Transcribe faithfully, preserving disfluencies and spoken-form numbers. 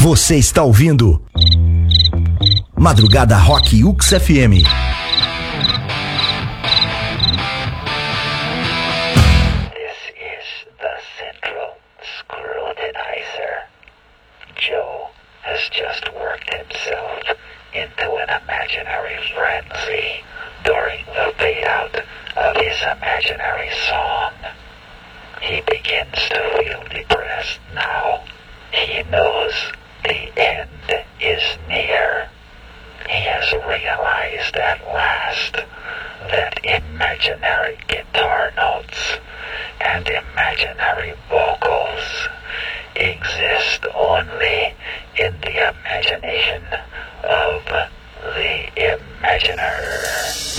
Você está ouvindo Madrugada Rock Ux F M. Has just worked himself into an imaginary frenzy during the fade-out of his imaginary song. He begins to feel depressed now. He knows the end is near. He has realized at last that imaginary guitar notes and imaginary vocals exist only in the imagination of the imaginer.